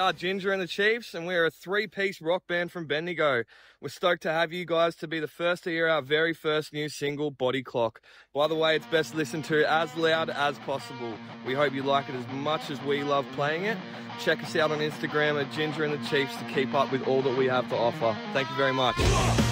are Ginger and the Chiefs, and we're a three-piece rock band from Bendigo. We're stoked to have you guys to be the first to hear our very first new single, Body Clock. By the way, it's best listened to as loud as possible. We hope you like it as much as we love playing it. Check us out on Instagram at Ginger and the Chiefs to keep up with all that we have to offer. Thank you very much.